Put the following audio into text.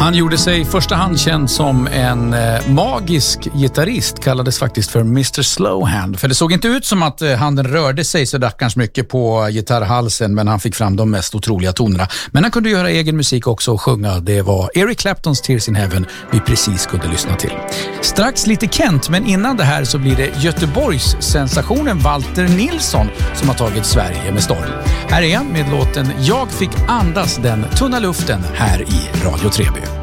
Han gjorde sig i första hand känd som en magisk gitarrist, kallades faktiskt för Mr. Slowhand. För det såg inte ut som att handen rörde sig så dackans mycket på gitarrhalsen, men han fick fram de mest otroliga tonerna. Men han kunde göra egen musik också och sjunga. Det var Eric Claptons Tears in Heaven vi precis kunde lyssna till. Strax lite Kent, men innan det här så blir det Göteborgs sensationen Walter Nilsson som har tagit Sverige med storm. Här är han med låten Jag fick andas den tunna luften här i Radio Treby.